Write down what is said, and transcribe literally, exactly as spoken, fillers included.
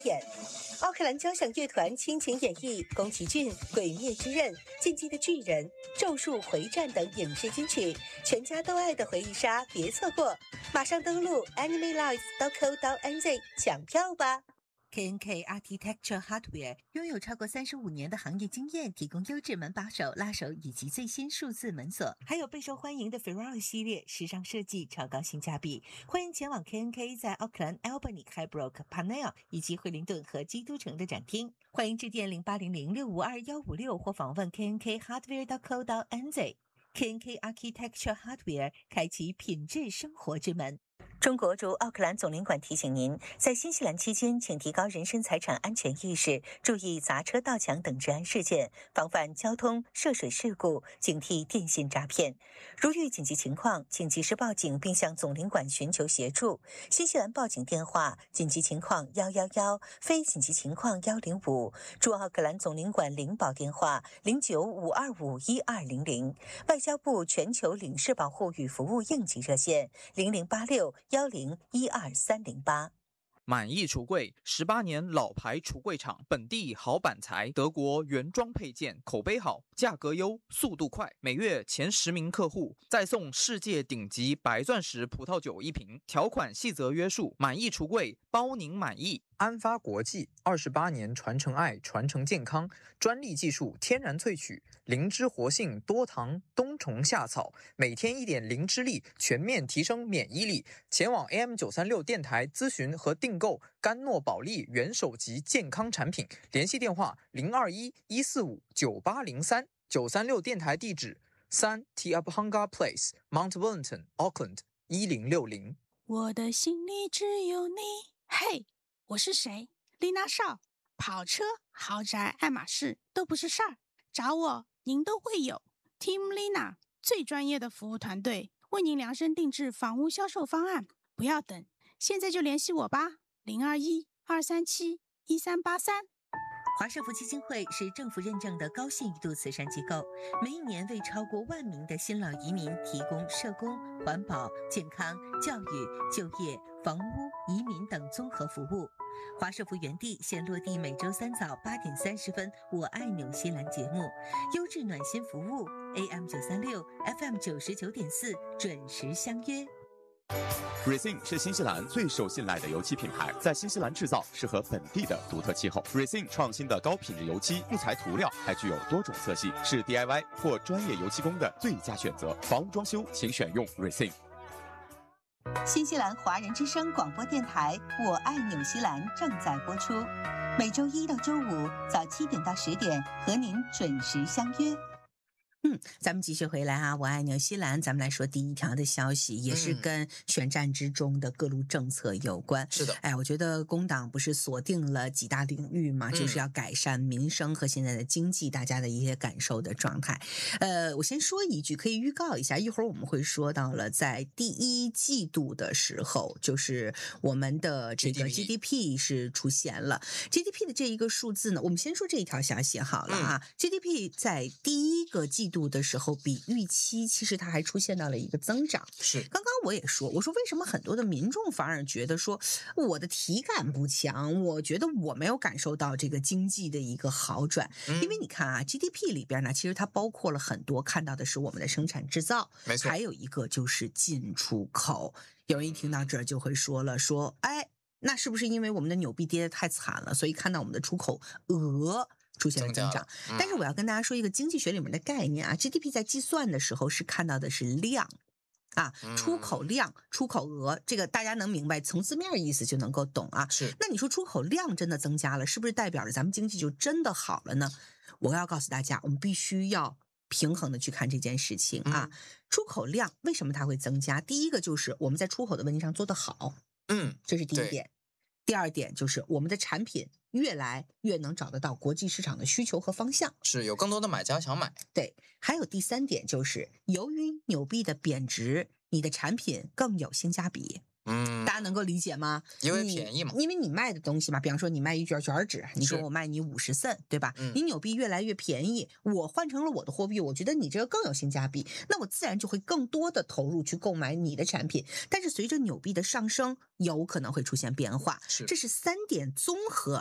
演。奥克兰交响乐团倾情演绎宫崎骏《鬼灭之刃》《进击的巨人》《咒术回战》等影视金曲，全家都爱的回忆杀，别错过！马上登录 anime life dot co dot n z 抢票吧。K N K Architecture Hardware 拥有超过三十五年的行业经验，提供优质门把手、拉手以及最新数字门锁，还有备受欢迎的 Ferrari 系列，时尚设计，超高性价比。欢迎前往 K N K 在奥克兰、Albany、Highbrook、Parnell 以及惠灵顿和基督城的展厅。欢迎致电零八零零六五二一五六或访问 K N K hardware dot co dot n z。K N K Architecture Hardware 开启品质生活之门。中国驻奥克兰总领馆提醒您，在新西兰期间，请提高人身财产安全意识，注意砸车、盗抢等治安事件，防范交通、涉水事故，警惕电信诈骗。如遇紧急情况，请及时报警并向总领馆寻求协助。新西兰报警电话：紧急情况一一一，非紧急情况一零五。驻奥克兰总领馆领保电话：零九五二五一二零零。外交部全球领事保护与服务应急热线：零零八六幺零一二三零八。 满意橱柜，十八年老牌橱柜厂，本地好板材，德国原装配件，口碑好，价格优，速度快，每月前十名客户再送世界顶级白钻石葡萄酒一瓶，条款细则约束。满意橱柜，包您满意。 安发国际二十八年传承爱，传承健康，专利技术，天然萃取，灵芝活性，多糖，冬虫夏草，每天一点灵芝力，全面提升免疫力。前往 A M 九三六电台咨询和订购甘诺宝利元首级健康产品，联系电话零二一一四五九八零三。九三六电台地址三 Te Apahanga Place Mount Wellington Auckland 一零六零。 我的心里只有你。嘿，我是谁？丽娜少。跑车、豪宅、爱马仕都不是事儿，找我您都会有。Team Lina 最专业的服务团队，为您量身定制房屋销售方案。不要等，现在就联系我吧。零二一二三七一三八三。 华社福基金会是政府认证的高信誉度慈善机构，每一年为超过万名的新老移民提供社工、环保、健康、教育、就业、房屋、移民等综合服务。华社福园地现落地每周三早八点三十分，我爱纽西兰节目，优质暖心服务 ，A M 九三六 F M 九十九点四，准时相约。 Racing 是新西兰最受信赖的油漆品牌，在新西兰制造，适合本地的独特气候。Racing 创新的高品质油漆不裁涂料，还具有多种色系，是 D I Y 或专业油漆工的最佳选择。房屋装修，请选用 Racing。 新西兰华人之声广播电台《我爱纽西兰》正在播出，每周一到周五早七点到十点，和您准时相约。嗯，咱们继续回来啊！我爱纽西兰，咱们来说第一条的消息，也是跟选战之中的各路政策有关。 是的， 哎，我觉得工党不是锁定了几大领域嘛，嗯、就是要改善民生和现在的经济大家的一些感受的状态。呃，我先说一句，可以预告一下，一会儿我们会说到了，在第一季度的时候，就是我们的这个 G D P 是出现了 G D P 的这一个数字呢，我们先说这一条消息好了啊、嗯、，G D P 在第一个季度度的时候比预期其实它还出现到了一个增长。 是， 刚刚我也说，我说为什么很多的民众反而觉得说我的体感不强，我觉得我没有感受到这个经济的一个好转、嗯、因为你看啊 G D P 里边呢，其实它包括了很多，看到的是我们的生产制造， 没错， 还有一个就是进出口。有人一听到这儿就会说了，说哎，那是不是因为我们的纽币跌得太惨了，所以看到我们的出口额出现了增长、嗯、但是我要跟大家说一个经济学里面的概念啊 G D P 在计算的时候是看到的是量啊，出口量、嗯、出口额，这个大家能明白，从字面意思就能够懂啊。 是， 那你说出口量真的增加了，是不是代表着咱们经济就真的好了呢？我要告诉大家，我们必须要平衡的去看这件事情啊。嗯、出口量为什么它会增加？第一个就是我们在出口的问题上做得好， 嗯， 这是第一点。第二点就是我们的产品越来越能找得到国际市场的需求和方向， 是有更多的买家想买。 对，还有第三点就是由于纽币的贬值，你的产品更有性价比。 嗯， 大家能够理解吗？ 因为便宜嘛， 因为你卖的东西嘛，比方说你卖一卷卷纸，你说我卖你五十cent，对吧？ 嗯、 你纽币越来越便宜，我换成了我的货币，我觉得你这个更有性价比，那我自然就会更多的投入去购买你的产品。但是随着纽币的上升，有可能会出现变化， 是这是三点综合